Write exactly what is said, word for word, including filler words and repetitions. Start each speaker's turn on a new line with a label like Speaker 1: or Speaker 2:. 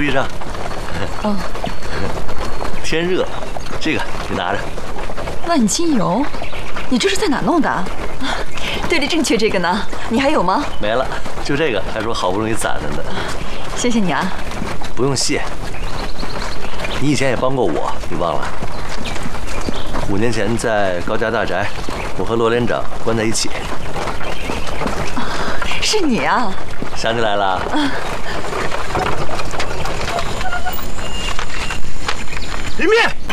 Speaker 1: 意上。
Speaker 2: 哦。
Speaker 1: 天热，这个你拿着。
Speaker 2: 万金油，你这是在哪弄的？啊，对了，正缺这个呢，你还有吗？
Speaker 1: 没了，就这个，还是我好不容易攒的呢。
Speaker 2: 谢谢你啊。
Speaker 1: 不用谢，你以前也帮过我，你忘了？五年前在高家大宅，我和罗连长关在一起。
Speaker 2: 是你啊！
Speaker 1: 想起来了。啊。
Speaker 3: 林面。